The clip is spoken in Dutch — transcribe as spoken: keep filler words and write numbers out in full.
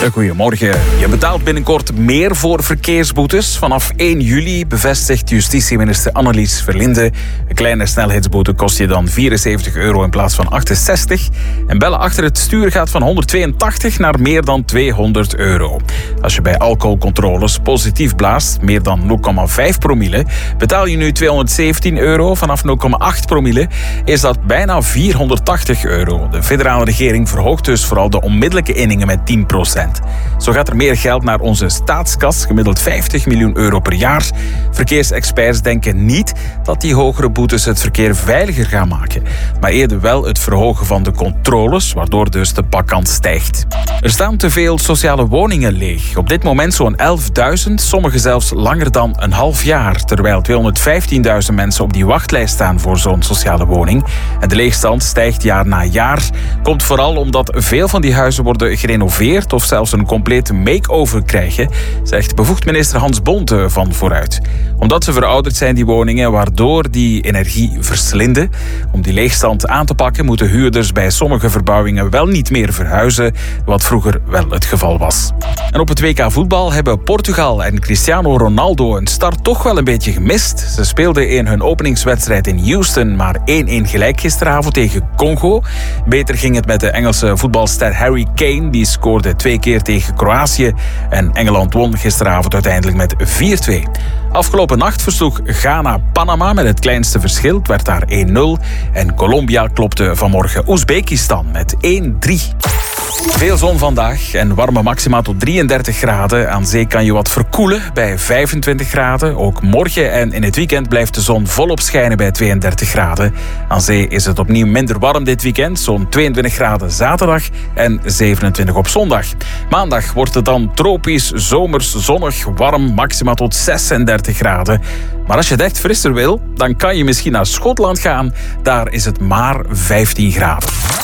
Goedemorgen. Je betaalt binnenkort meer voor verkeersboetes. Vanaf één juli bevestigt justitieminister Annelies Verlinde. Een kleine snelheidsboete kost je dan vierenzeventig euro in plaats van achtenzestig. En bellen achter het stuur gaat van honderdtweeëntachtig naar meer dan tweehonderd euro. Als je bij alcoholcontroles positief blaast, meer dan nul komma vijf promille, betaal je nu tweehonderdzeventien euro. Vanaf nul komma acht promille is dat bijna vierhonderdtachtig euro. De federale regering verhoogt dus vooral de onmiddellijke inningen met tien procent. Zo gaat er meer geld naar onze staatskas, gemiddeld vijftig miljoen euro per jaar. Verkeersexperts denken niet dat die hogere boetes het verkeer veiliger gaan maken, maar eerder wel het verhogen van de controles, waardoor dus de pakkans stijgt. Er staan te veel sociale woningen leeg. Op dit moment zo'n elfduizend, sommige zelfs langer dan een half jaar, terwijl tweehonderdvijftienduizend mensen op die wachtlijst staan voor zo'n sociale woning. En de leegstand stijgt jaar na jaar. Komt vooral omdat veel van die huizen worden gerenoveerd of zelfs een complete make-over krijgen, zegt bevoegd minister Hans Bonte van Vooruit. Omdat ze verouderd zijn, die woningen, waardoor die energie verslinden. Om die leegstand aan te pakken moeten huurders bij sommige verbouwingen wel niet meer verhuizen, wat vroeger wel het geval was. En op het W K voetbal hebben Portugal en Cristiano Ronaldo een start toch wel een beetje gemist. Ze speelden in hun openingswedstrijd in Houston maar één-één gelijk gisteravond tegen Congo. Beter ging het met de Engelse voetbalster Harry Kane, die scoorde twee keer tegen Kroatië en Engeland won gisteravond uiteindelijk met vier-twee. Afgelopen nacht versloeg Ghana Panama met het kleinste verschil. Het werd daar één nul. En Colombia klopte vanmorgen Oezbekistan met één-drie. Veel zon vandaag en warme maxima tot drieëndertig graden. Aan zee kan je wat verkoelen bij vijfentwintig graden. Ook morgen en in het weekend blijft de zon volop schijnen bij tweeëndertig graden. Aan zee is het opnieuw minder warm dit weekend. Zo'n tweeëntwintig graden zaterdag en zevenentwintig op zondag. Maandag wordt het dan tropisch, zomers, zonnig, warm, maxima tot zesendertig graden. Maar als je het echt frisser wil, dan kan je misschien naar Schotland gaan. Daar is het maar vijftien graden.